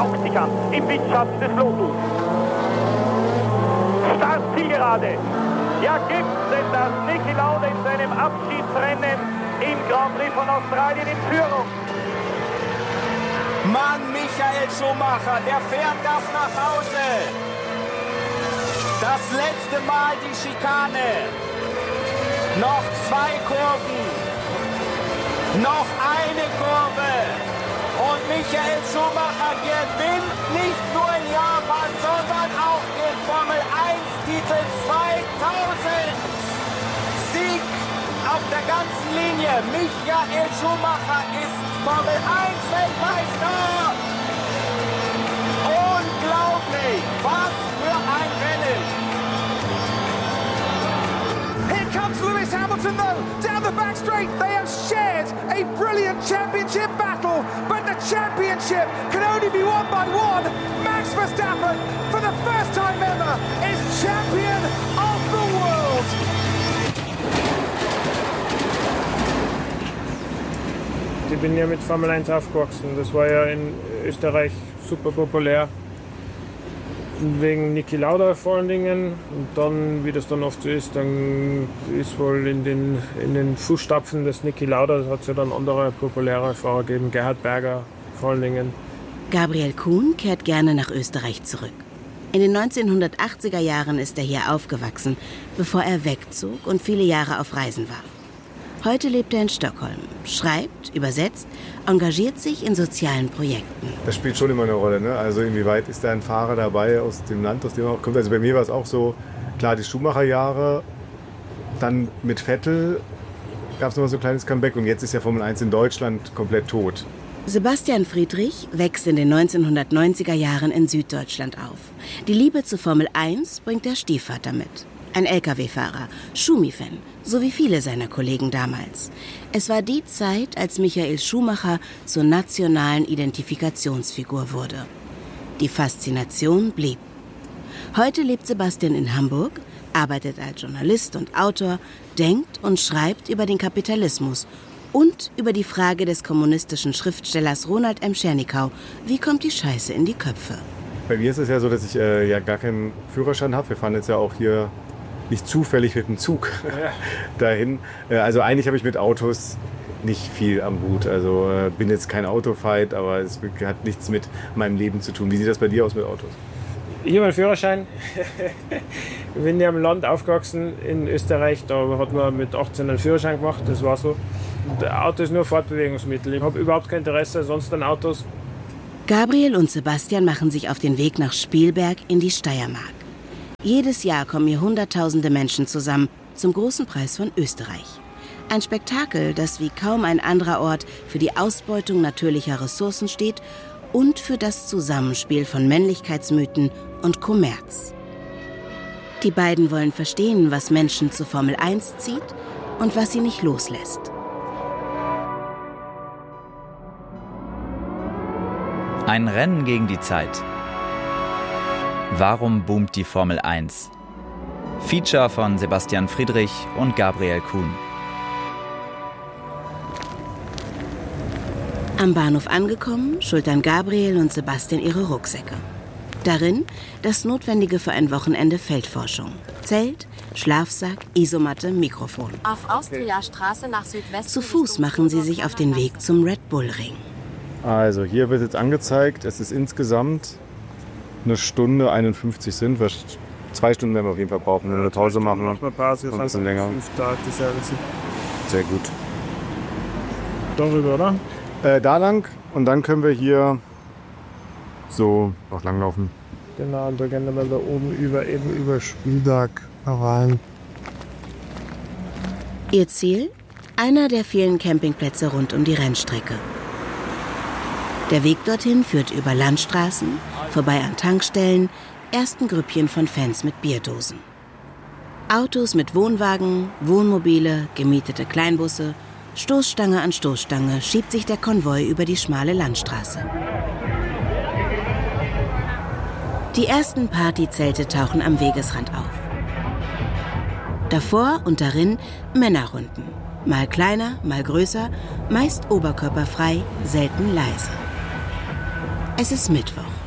haucht sich an im Windschatten des Lotus. Start Zielgerade. Ja, gibt's denn das? Niki Lauda in seinem Abschiedsrennen im Grand Prix von Australien in Führung. Mann, Michael Schumacher, der fährt das nach Hause. Das letzte Mal die Schikane. Noch 2 Kurven. Noch eine Kurve. Und Michael Schumacher gewinnt nicht nur in Japan, sondern auch den Formel-1-Titel 2000. Sieg auf der ganzen Linie. Michael Schumacher ist Formel-1-Weltmeister. Unglaublich. Was für ein Rennen. Here comes Lewis Hamilton though, down the back straight. They have shared a brilliant championship battle, but the championship can only be won by one. Max Verstappen, for the first time ever, is champion of the world. Ich bin ja mit Formel 1 aufgewachsen. Das war ja in Österreich super populär. Wegen Niki Lauda vor allen Dingen. Und dann, wie das dann oft so ist, dann ist wohl in den Fußstapfen des Niki Lauda, hat es ja dann andere populäre Fahrer gegeben. Gerhard Berger vor allen Dingen. Gabriel Kuhn kehrt gerne nach Österreich zurück. In den 1980er Jahren ist er hier aufgewachsen, bevor er wegzog und viele Jahre auf Reisen war. Heute lebt er in Stockholm, schreibt, übersetzt, engagiert sich in sozialen Projekten. Das spielt schon immer eine Rolle, ne? Also inwieweit ist da ein Fahrer dabei aus dem Land, aus dem er auch kommt. Also bei mir war es auch so, klar, die Schumacher-Jahre, dann mit Vettel gab es noch so ein kleines Comeback und jetzt ist ja Formel 1 in Deutschland komplett tot. Sebastian Friedrich wächst in den 1990er Jahren in Süddeutschland auf. Die Liebe zur Formel 1 bringt der Stiefvater mit. Ein Lkw-Fahrer, Schumi-Fan, so wie viele seiner Kollegen damals. Es war die Zeit, als Michael Schumacher zur nationalen Identifikationsfigur wurde. Die Faszination blieb. Heute lebt Sebastian in Hamburg, arbeitet als Journalist und Autor, denkt und schreibt über den Kapitalismus und über die Frage des kommunistischen Schriftstellers Ronald M. Schernikau. Wie kommt die Scheiße in die Köpfe? Bei mir ist es ja so, dass ich ja gar keinen Führerschein habe. Wir fahren jetzt ja auch hier nicht zufällig mit dem Zug dahin. Also eigentlich habe ich mit Autos nicht viel am Hut. Also bin jetzt kein Autofight, aber es hat nichts mit meinem Leben zu tun. Wie sieht das bei dir aus mit Autos? Ich habe einen Führerschein. Ich bin ja im Land aufgewachsen in Österreich. Da hat man mit 18 einen Führerschein gemacht. Das war so. Der Auto ist nur Fortbewegungsmittel. Ich habe überhaupt kein Interesse sonst an Autos. Gabriel und Sebastian machen sich auf den Weg nach Spielberg in die Steiermark. Jedes Jahr kommen hier Hunderttausende Menschen zusammen zum großen Preis von Österreich. Ein Spektakel, das wie kaum ein anderer Ort für die Ausbeutung natürlicher Ressourcen steht und für das Zusammenspiel von Männlichkeitsmythen und Kommerz. Die beiden wollen verstehen, was Menschen zur Formel 1 zieht und was sie nicht loslässt. Ein Rennen gegen die Zeit. Warum boomt die Formel 1? Feature von Sebastian Friedrich und Gabriel Kuhn. Am Bahnhof angekommen, schultern Gabriel und Sebastian ihre Rucksäcke. Darin das Notwendige für ein Wochenende Feldforschung. Zelt, Schlafsack, Isomatte, Mikrofon. Auf Austria-Straße nach Südwesten. Zu Fuß machen sie sich auf den Weg zum Red Bull Ring. Also hier wird jetzt angezeigt, es ist insgesamt 1 Stunde 51 sind. 2 Stunden werden wir auf jeden Fall brauchen, wenn wir eine Pause machen. Eine Pause, ein bisschen länger. Sehr gut. Darüber, oder? Da lang und dann können wir hier so noch langlaufen. Genau, und da gehen wir da oben über Spielberg rein. Ihr Ziel? Einer der vielen Campingplätze rund um die Rennstrecke. Der Weg dorthin führt über Landstraßen, vorbei an Tankstellen, ersten Grüppchen von Fans mit Bierdosen. Autos mit Wohnwagen, Wohnmobile, gemietete Kleinbusse, Stoßstange an Stoßstange schiebt sich der Konvoi über die schmale Landstraße. Die ersten Partyzelte tauchen am Wegesrand auf. Davor und darin Männerrunden. Mal kleiner, mal größer, meist oberkörperfrei, selten leise. Es ist Mittwoch.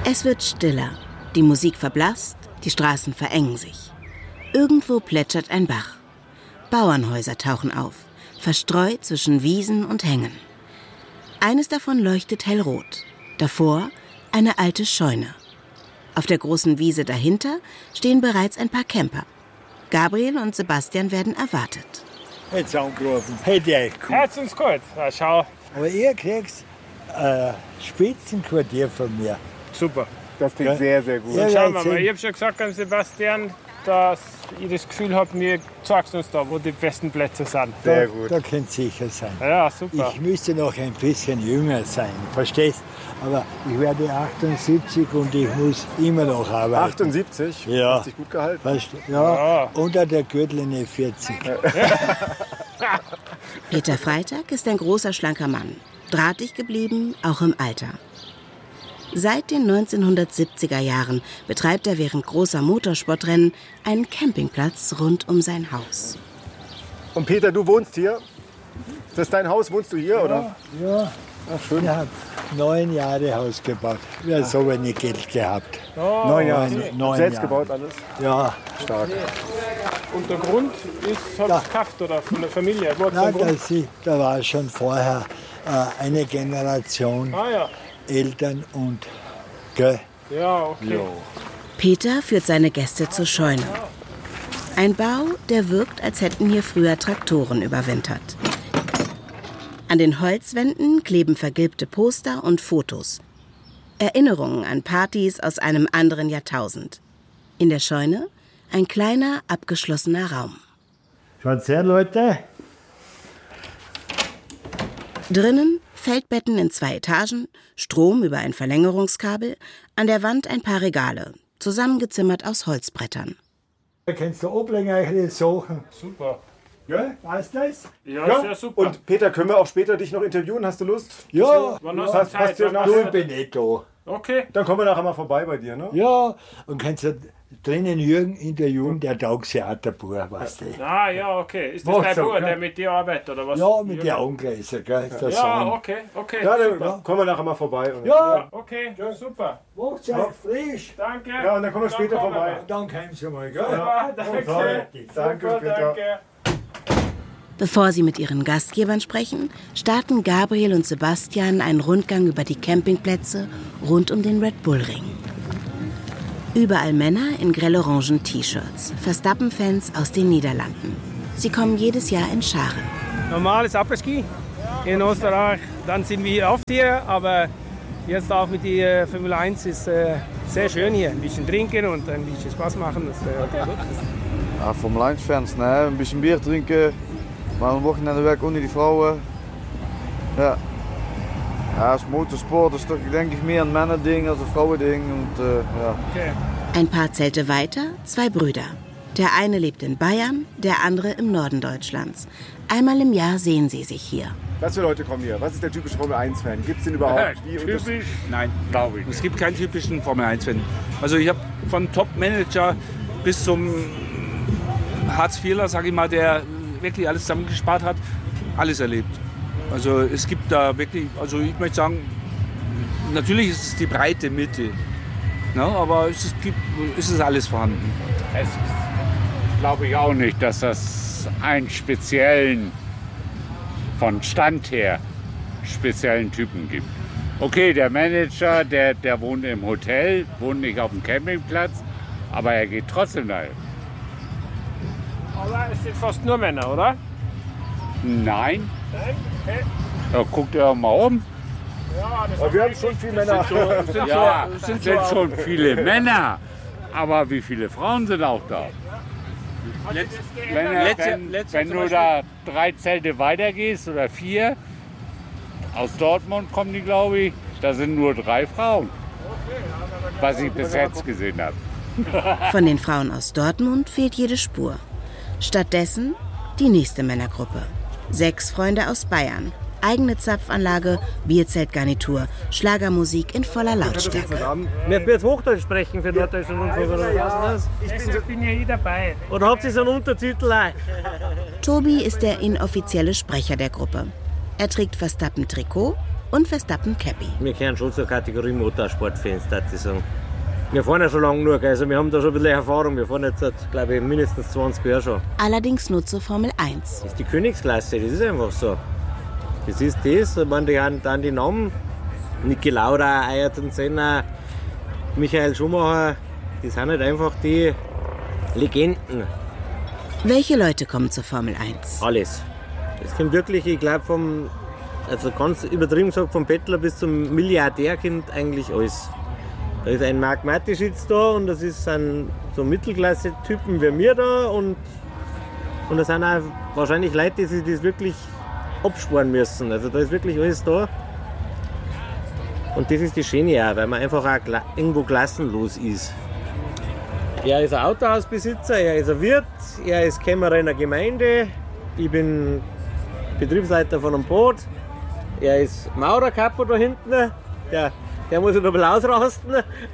Es wird stiller, die Musik verblasst, die Straßen verengen sich. Irgendwo plätschert ein Bach. Bauernhäuser tauchen auf, verstreut zwischen Wiesen und Hängen. Eines davon leuchtet hellrot. Davor eine alte Scheune. Auf der großen Wiese dahinter stehen bereits ein paar Camper. Gabriel und Sebastian werden erwartet. Jetzt angerufen. Hätte ich gut. Herz uns gut. Ja, schau. Aber ihr kriegt ein Spitzenquartier von mir. Super. Das klingt sehr, sehr gut. Ja, Schauen wir mal. Ich habe schon gesagt an Sebastian, dass ich das Gefühl habe, mir zeigst uns da, wo die besten Plätze sind. Sehr gut. Da könnt sicher sein. Ja, super. Ich müsste noch ein bisschen jünger sein, verstehst? Aber ich werde 78 und ich muss immer noch arbeiten. 78? Ja. Hast dich gut gehalten? Ja, unter der Gürtellinie 40. Peter Freitag ist ein großer, schlanker Mann. Drahtig geblieben, auch im Alter. Seit den 1970er Jahren betreibt er während großer Motorsportrennen einen Campingplatz rund um sein Haus. Und Peter, du wohnst hier? Ist das dein Haus? Wohnst du hier, oder? Ja. Ach, schön. Ich habe 9 Jahre Haus gebaut. Wir haben so wenig Geld gehabt. 9 Jahre. 9 Selbst Jahre. gebaut alles? Ja. Stark. Und der Grund ist, hat es gekauft oder von der Familie? Nein, da war schon vorher eine Generation Eltern und gell? Ja, okay. Peter führt seine Gäste zur Scheune. Ein Bau, der wirkt, als hätten hier früher Traktoren überwintert. An den Holzwänden kleben vergilbte Poster und Fotos. Erinnerungen an Partys aus einem anderen Jahrtausend. In der Scheune ein kleiner, abgeschlossener Raum. Schaut's her, Leute. Drinnen Feldbetten in 2 Etagen, Strom über ein Verlängerungskabel, an der Wand ein paar Regale, zusammengezimmert aus Holzbrettern. Da kannst du ablängliche Sachen. Super. Ja, weißt du das? Ja, sehr super. Und Peter, können wir auch später dich noch interviewen? Hast du Lust? Ja, Wann hast du Zeit? ich bin nicht da. Okay. Dann kommen wir nachher mal vorbei bei dir, ne? Ja, und kannst du drinnen Jürgen interviewen, der taugt sich auch der Bauer, weißt du. Ah, ja, okay. Ist das Mach dein so, Bruder, gell? der mit dir arbeitet, oder was? Ja, mit den Augengläser, gell, der Ja, Sohn. okay, okay. Ja, dann super. kommen wir nachher mal vorbei. Ja, Okay, super. macht's euch frisch. Danke. Ja, und dann kommen wir später vorbei. Dann kommen Sie mal, gell? Ja, danke. Danke, Super, Peter. danke. Bevor sie mit ihren Gastgebern sprechen, starten Gabriel und Sebastian einen Rundgang über die Campingplätze rund um den Red Bull Ring. Überall Männer in grell-orangen T-Shirts, Verstappen-Fans aus den Niederlanden. Sie kommen jedes Jahr in Scharen. Normales Apres-Ski in Österreich, dann sind wir hier oft hier, aber jetzt auch mit der Formel 1 ist sehr schön hier. Ein bisschen trinken und ein bisschen Spaß machen. Das, ja, Formel 1-Fans, ne? Ein bisschen Bier trinken, mal am Wochenende weg ohne die Frauen. Ja. Ja, als Motorsport ist doch, denke ich, mehr ein Männerding als ein Frauending. Und, ja. Okay. Ein paar Zelte weiter, 2 Brüder. Der eine lebt in Bayern, der andere im Norden Deutschlands. Einmal im Jahr sehen sie sich hier. Was für Leute kommen hier? Was ist der typische Formel-1-Fan? Gibt es den überhaupt? Typisch? Nein, glaube ich. Es gibt keinen typischen Formel-1-Fan. Also ich habe von Top-Manager bis zum Hartz-IVler, sage ich mal, der wirklich alles zusammengespart hat, alles erlebt. Also es gibt da wirklich, also ich möchte sagen, natürlich ist es die breite Mitte, ne, aber es ist alles vorhanden. Es glaube ich auch nicht, dass das einen speziellen, von Stand her, speziellen Typen gibt. Okay, der Manager, der wohnt im Hotel, wohnt nicht auf dem Campingplatz, aber er geht trotzdem dahin. Aber es sind fast nur Männer, oder? Nein. Nein? Okay. Da guckt er mal um. Ja, das Aber wir haben schon viele Männer. Sind schon viele Männer. Aber wie viele Frauen sind auch da? Wenn du da 3 Zelte weitergehst oder 4, aus Dortmund kommen die, glaube ich, da sind nur 3 Frauen. Was ich bis jetzt gesehen habe. Von den Frauen aus Dortmund fehlt jede Spur. Stattdessen die nächste Männergruppe. 6 Freunde aus Bayern. Eigene Zapfanlage, Bierzeltgarnitur, Schlagermusik in voller Lautstärke. Möchten wir jetzt Hochdeutsch sprechen für Norddeutschen Rundfunk oder was? Ich bin ja hier dabei. Oder habt ihr so einen Untertitel? Tobi ist der inoffizielle Sprecher der Gruppe. Er trägt Verstappen-Trikot und Verstappen Cappy. Wir gehören schon zur Kategorie Motorsportfans, würde ich sagen. Wir fahren ja schon lange genug, also wir haben da schon ein bisschen Erfahrung. Wir fahren jetzt seit, glaube ich, mindestens 20 Jahren schon. Allerdings nur zur Formel 1. Das ist die Königsklasse, das ist einfach so. Das ist das, wenn die haben dann die Namen, Niki Lauda, Ayrton Senna, Michael Schumacher, das sind halt einfach die Legenden. Welche Leute kommen zur Formel 1? Alles. Es kommt wirklich, ich glaube, also ganz übertrieben gesagt, vom Bettler bis zum Milliardär kommt eigentlich alles. Da ist ein Marc Mateschitz da und das sind so Mittelklasse-Typen wie wir da und da sind auch wahrscheinlich Leute, die sich das wirklich absparen müssen. Also da ist wirklich alles da. Und das ist das Schöne auch, weil man einfach auch irgendwo klassenlos ist. Er ist ein Autohausbesitzer, er ist ein Wirt, er ist Kämmerer in der Gemeinde, ich bin Betriebsleiter von einem Boot, er ist Maurerkapo da hinten, der muss sich noch ein bisschen ausrasten.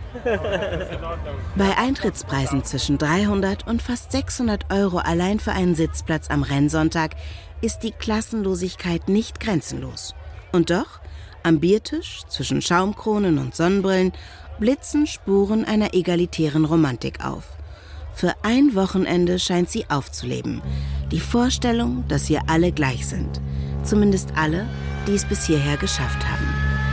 Bei Eintrittspreisen zwischen 300 und fast 600 € allein für einen Sitzplatz am Rennsonntag ist die Klassenlosigkeit nicht grenzenlos. Und doch, am Biertisch zwischen Schaumkronen und Sonnenbrillen blitzen Spuren einer egalitären Romantik auf. Für ein Wochenende scheint sie aufzuleben. Die Vorstellung, dass wir alle gleich sind. Zumindest alle, die es bis hierher geschafft haben.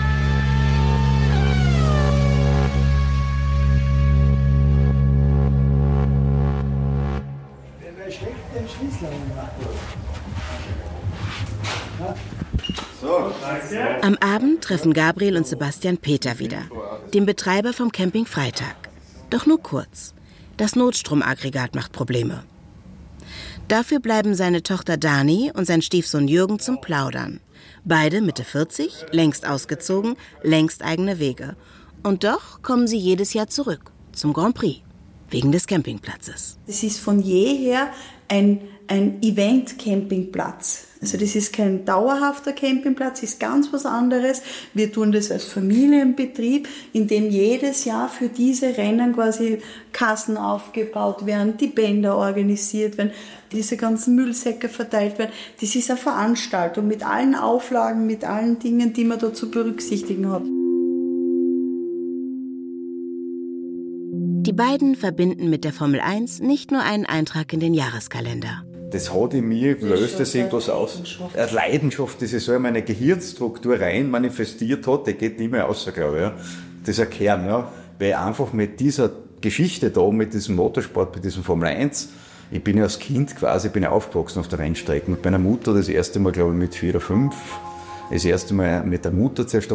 Am Abend treffen Gabriel und Sebastian Peter wieder, den Betreiber vom Camping Freitag. Doch nur kurz. Das Notstromaggregat macht Probleme. Dafür bleiben seine Tochter Dani und sein Stiefsohn Jürgen zum Plaudern. Beide Mitte 40, längst ausgezogen, längst eigene Wege. Und doch kommen sie jedes Jahr zurück zum Grand Prix, wegen des Campingplatzes. Es ist von jeher ein Event-Campingplatz. Also das ist kein dauerhafter Campingplatz, ist ganz was anderes. Wir tun das als Familienbetrieb, in dem jedes Jahr für diese Rennen quasi Kassen aufgebaut werden, die Bänder organisiert werden, diese ganzen Müllsäcke verteilt werden. Das ist eine Veranstaltung mit allen Auflagen, mit allen Dingen, die man da zu berücksichtigen hat. Die beiden verbinden mit der Formel 1 nicht nur einen Eintrag in den Jahreskalender. Das hat in mir, löst das irgendwas aus. Eine Leidenschaft, die sich so in meine Gehirnstruktur rein manifestiert hat, die geht nicht mehr raus, glaube ich. Ja. Das ist ein Kern, ja. Weil einfach mit dieser Geschichte da, mit diesem Motorsport, mit diesem Formel 1, ich bin ja als Kind quasi, bin aufgewachsen auf der Rennstrecke. Mit meiner Mutter das erste Mal, glaube ich, mit 4 oder 5. Das erste Mal mit der Mutter zuerst